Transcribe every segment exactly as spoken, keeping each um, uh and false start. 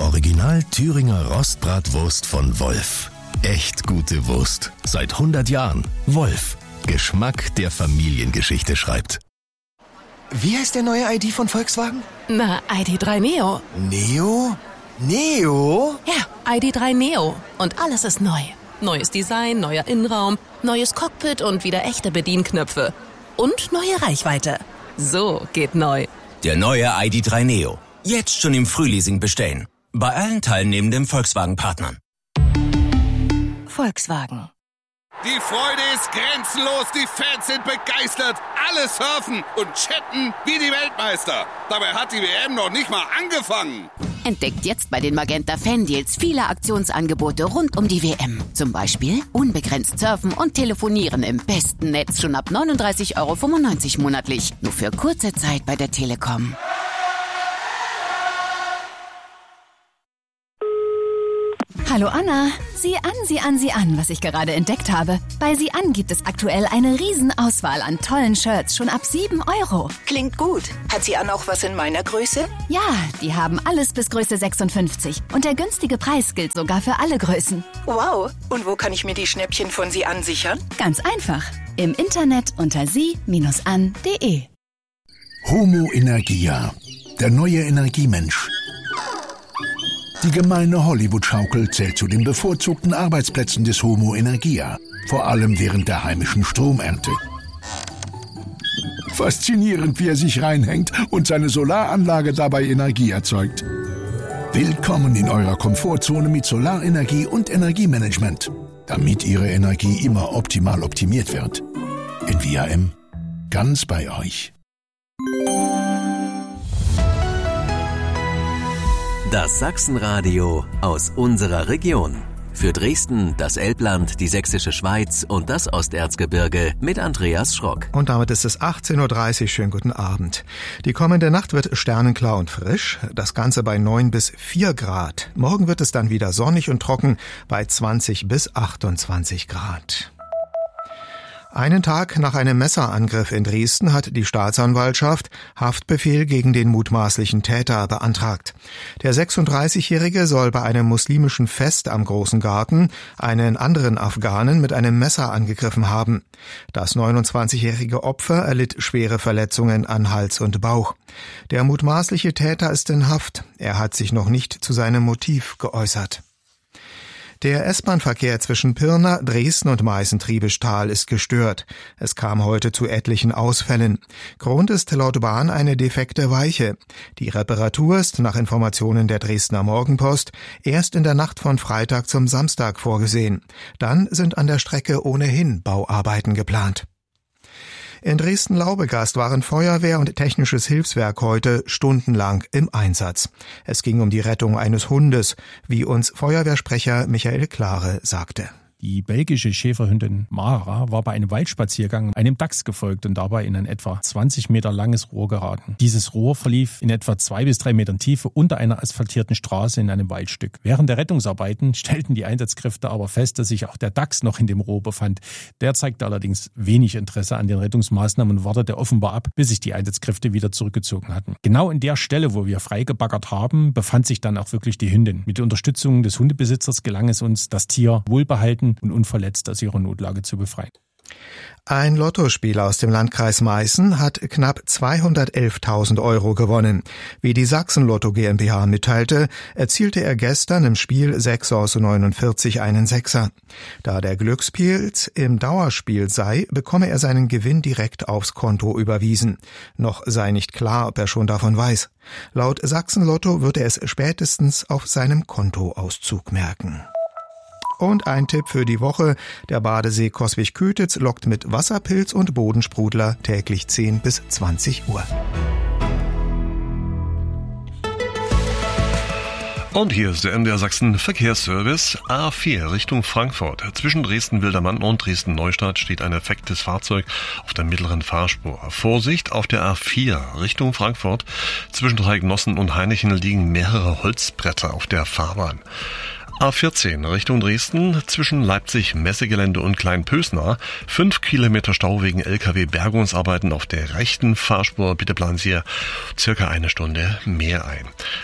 Original Thüringer Rostbratwurst von Wolf. Echt gute Wurst. Seit hundert Jahren. Wolf. Geschmack, der Familiengeschichte schreibt. Wie heißt der neue I D von Volkswagen? Na, I D drei Neo. Neo? Neo? Ja, I D drei Neo. Und alles ist neu. Neues Design, neuer Innenraum, neues Cockpit und wieder echte Bedienknöpfe. Und neue Reichweite. So geht neu. Der neue I D drei Neo. Jetzt schon im Frühleasing bestellen. Bei allen teilnehmenden Volkswagen-Partnern. Volkswagen. Die Freude ist grenzenlos, die Fans sind begeistert. Alle surfen und chatten wie die Weltmeister. Dabei hat die W M noch nicht mal angefangen. Entdeckt jetzt bei den Magenta Fan Deals viele Aktionsangebote rund um die W M. Zum Beispiel unbegrenzt surfen und telefonieren im besten Netz schon ab neununddreißig Euro fünfundneunzig monatlich. Nur für kurze Zeit bei der Telekom. Hallo Anna, sieh an, sieh an, sieh an, was ich gerade entdeckt habe. Bei Sieh an gibt es aktuell eine Riesenauswahl an tollen Shirts, schon ab sieben Euro. Klingt gut. Hat Sieh an auch was in meiner Größe? Ja, die haben alles bis Größe sechsundfünfzig. Und der günstige Preis gilt sogar für alle Größen. Wow. Und wo kann ich mir die Schnäppchen von Sieh an sichern? Ganz einfach. Im Internet unter sie Bindestrich an punkt de. Homo Energia, der neue Energiemensch. Die gemeine Hollywood-Schaukel zählt zu den bevorzugten Arbeitsplätzen des Homo Energia, vor allem während der heimischen Stromernte. Faszinierend, wie er sich reinhängt und seine Solaranlage dabei Energie erzeugt. Willkommen in eurer Komfortzone mit Solarenergie und Energiemanagement, damit Ihre Energie immer optimal optimiert wird. In V A M, ganz bei euch. Das Sachsenradio aus unserer Region. Für Dresden, das Elbland, die Sächsische Schweiz und das Osterzgebirge mit Andreas Schrock. Und damit ist es achtzehn Uhr dreißig. Schönen guten Abend. Die kommende Nacht wird sternenklar und frisch. Das Ganze bei neun bis vier Grad. Morgen wird es dann wieder sonnig und trocken bei zwanzig bis achtundzwanzig Grad. Einen Tag nach einem Messerangriff in Dresden hat die Staatsanwaltschaft Haftbefehl gegen den mutmaßlichen Täter beantragt. Der sechsunddreißigjährige soll bei einem muslimischen Fest am Großen Garten einen anderen Afghanen mit einem Messer angegriffen haben. Das neunundzwanzigjährige Opfer erlitt schwere Verletzungen an Hals und Bauch. Der mutmaßliche Täter ist in Haft. Er hat sich noch nicht zu seinem Motiv geäußert. Der S-Bahn-Verkehr zwischen Pirna, Dresden und Meißen-Triebischtal ist gestört. Es kam heute zu etlichen Ausfällen. Grund ist laut Bahn eine defekte Weiche. Die Reparatur ist nach Informationen der Dresdner Morgenpost erst in der Nacht von Freitag zum Samstag vorgesehen. Dann sind an der Strecke ohnehin Bauarbeiten geplant. In Dresden-Laubegast waren Feuerwehr und technisches Hilfswerk heute stundenlang im Einsatz. Es ging um die Rettung eines Hundes, wie uns Feuerwehrsprecher Michael Klare sagte. Die belgische Schäferhündin Mara war bei einem Waldspaziergang einem Dachs gefolgt und dabei in ein etwa zwanzig Meter langes Rohr geraten. Dieses Rohr verlief in etwa zwei bis drei Metern Tiefe unter einer asphaltierten Straße in einem Waldstück. Während der Rettungsarbeiten stellten die Einsatzkräfte aber fest, dass sich auch der Dachs noch in dem Rohr befand. Der zeigte allerdings wenig Interesse an den Rettungsmaßnahmen und wartete offenbar ab, bis sich die Einsatzkräfte wieder zurückgezogen hatten. Genau in der Stelle, wo wir freigebaggert haben, befand sich dann auch wirklich die Hündin. Mit der Unterstützung des Hundebesitzers gelang es uns, das Tier wohlbehalten und unverletzt aus ihrer Notlage zu befreien. Ein Lottospieler aus dem Landkreis Meißen hat knapp zweihundertelftausend Euro gewonnen. Wie die Sachsen-Lotto GmbH mitteilte, erzielte er gestern im Spiel sechs aus neunundvierzig einen Sechser. Da der Glückspilz im Dauerspiel sei, bekomme er seinen Gewinn direkt aufs Konto überwiesen. Noch sei nicht klar, ob er schon davon weiß. Laut Sachsen-Lotto wird er es spätestens auf seinem Kontoauszug merken. Und ein Tipp für die Woche. Der Badesee Coswig-Kötitz lockt mit Wasserpilz und Bodensprudler täglich zehn bis zwanzig Uhr. Und hier ist der M D R Sachsen Verkehrsservice. A vier Richtung Frankfurt. Zwischen Dresden-Wildermann und Dresden-Neustadt steht ein defektes Fahrzeug auf der mittleren Fahrspur. Vorsicht, auf der A vier Richtung Frankfurt. Zwischen Dreignossen und Hainichen liegen mehrere Holzbretter auf der Fahrbahn. A vierzehn Richtung Dresden, zwischen Leipzig-Messegelände und Kleinpösnar, fünf Kilometer Stau wegen L K W-Bergungsarbeiten auf der rechten Fahrspur. Bitte planen Sie circa eine Stunde mehr ein.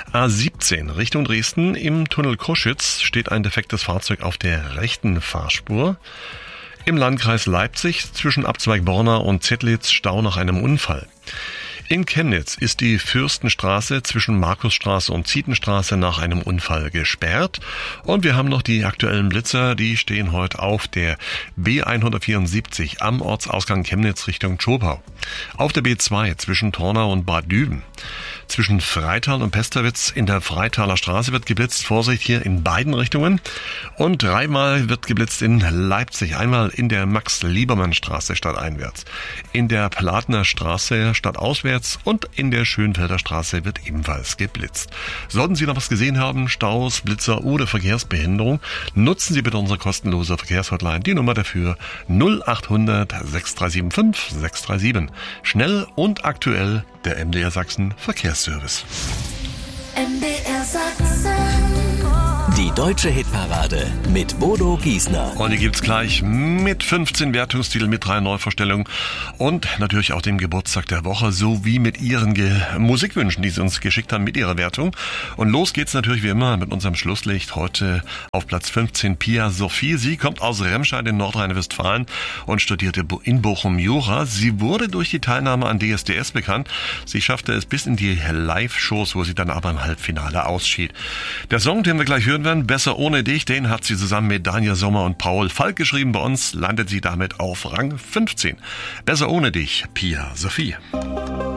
A siebzehn Richtung Dresden. Im Tunnel Koschitz steht ein defektes Fahrzeug auf der rechten Fahrspur. Im Landkreis Leipzig zwischen Abzweig Borna und Zettlitz Stau nach einem Unfall. In Chemnitz ist die Fürstenstraße zwischen Markusstraße und Zietenstraße nach einem Unfall gesperrt. Und wir haben noch die aktuellen Blitzer, die stehen heute auf der B hundertvierundsiebzig am Ortsausgang Chemnitz Richtung Zschopau. Auf der B zwei zwischen Tornau und Bad Düben. Zwischen Freital und Pesterwitz in der Freitaler Straße wird geblitzt. Vorsicht hier in beiden Richtungen. Und dreimal wird geblitzt in Leipzig. Einmal in der Max-Liebermann-Straße stadteinwärts, in der Platner Straße stadtauswärts und in der Schönfelder Straße wird ebenfalls geblitzt. Sollten Sie noch was gesehen haben, Staus, Blitzer oder Verkehrsbehinderung, nutzen Sie bitte unsere kostenlose Verkehrshotline. Die Nummer dafür null achthundert sechs drei sieben fünf sechs drei sieben. Schnell und aktuell der M D R Sachsen Verkehrsservice. M D R Sachsen. Die deutsche Hitparade mit Bodo Giesner. Und die gibt's gleich mit fünfzehn Wertungstiteln, mit drei Neuvorstellungen und natürlich auch dem Geburtstag der Woche, sowie mit ihren Ge- Musikwünschen, die sie uns geschickt haben mit ihrer Wertung. Und los geht's natürlich wie immer mit unserem Schlusslicht. Heute auf Platz fünfzehn Pia Sophie. Sie kommt aus Remscheid in Nordrhein-Westfalen und studierte in Bochum Jura. Sie wurde durch die Teilnahme an D S D S bekannt. Sie schaffte es bis in die Live-Shows, wo sie dann aber im Halbfinale ausschied. Der Song, den wir gleich hören werden, Besser ohne dich, den hat sie zusammen mit Daniel Sommer und Paul Falk geschrieben. Bei uns landet sie damit auf Rang fünfzehn. Besser ohne dich, Pia Sophie.